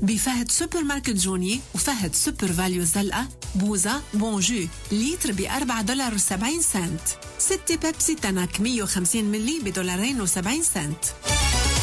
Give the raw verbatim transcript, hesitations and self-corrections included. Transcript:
بفهد سوبر ماركت جوني وفهد سوبر فاليو الزلقة. بوزة بونجو لتر بأربعة دولار وسبعين سنت. ستة بيبسي تنك مية وخمسين ملي بدولارين وسبعين سنت.